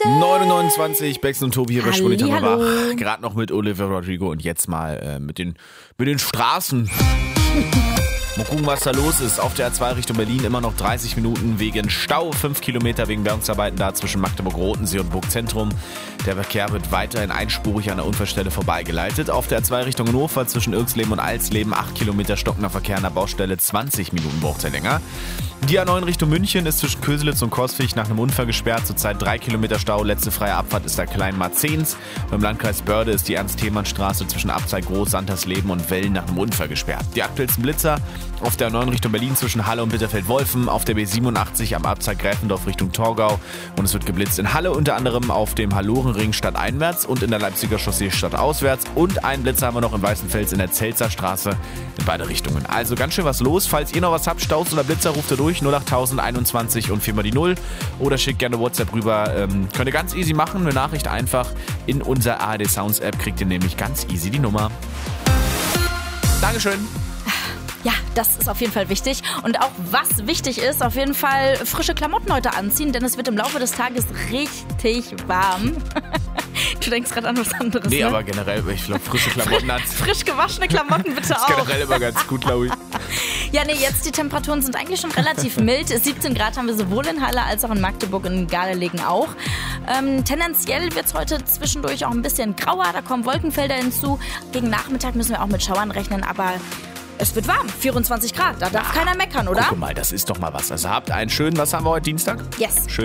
9:29, Bex und Tobi hier bei Schwuliger Hallihallo. Gerade noch mit Olivia Rodrigo und jetzt mal mit den Straßen. Mal gucken, was da los ist. Auf der A2 Richtung Berlin immer noch 30 Minuten wegen Stau, 5 Kilometer wegen Bergungsarbeiten da zwischen Magdeburg-Rotensee und Burgzentrum. Der Verkehr wird weiterhin einspurig an der Unfallstelle vorbeigeleitet. Auf der A2 Richtung Hannover zwischen Irksleben und Alsleben 8 Kilometer stockender Verkehr an der Baustelle, 20 Minuten Brauchzeit länger. Die A9 Richtung München ist zwischen Köselitz und Coswig nach einem Unfall gesperrt. Zurzeit 3 Kilometer Stau. Letzte freie Abfahrt ist der Klein-Marzehns. Beim Landkreis Börde ist die Ernst-Thälmann-Straße zwischen Abzeit Groß, Santersleben und Wellen nach einem Unfall gesperrt. Die aktuellsten Blitzer auf der A9 Richtung Berlin zwischen Halle und Bitterfeld-Wolfen, auf der B87 am Abzeit Gräfendorf Richtung Torgau und es wird geblitzt in Halle, unter anderem auf dem Hallorenring stadteinwärts und in der Leipziger Chaussee stadtauswärts und einen Blitzer haben wir noch in Weißenfels in der Zelzer Straße in beide Richtungen. Also ganz schön was los. Falls ihr noch was habt, Staus oder Blitzer, ruft ihr durch 08000 21 und 4 mal die 0 oder schickt gerne WhatsApp rüber. Könnt ihr ganz easy machen, eine Nachricht einfach in unserer ARD Sounds App, kriegt ihr nämlich ganz easy die Nummer. Dankeschön. Ja, das ist auf jeden Fall wichtig. Und auch was wichtig ist, auf jeden Fall frische Klamotten heute anziehen, denn es wird im Laufe des Tages richtig warm. Du denkst gerade an was anderes, Nee, ne? aber generell, ich glaube, frische Klamotten anziehen. Frisch gewaschene Klamotten bitte Das ist auch. generell immer ganz gut, glaube ich. Ja, nee, jetzt die Temperaturen sind eigentlich schon relativ mild. 17 Grad haben wir sowohl in Halle als auch in Magdeburg und in Gardelegen auch. Tendenziell wird es heute zwischendurch auch ein bisschen grauer, da kommen Wolkenfelder hinzu. Gegen Nachmittag müssen wir auch mit Schauern rechnen, aber es wird warm. 24 Grad, da darf keiner meckern, oder? Guck mal, das ist doch mal was. Also habt einen schönen, was haben wir heute, Dienstag? Yes. Schön.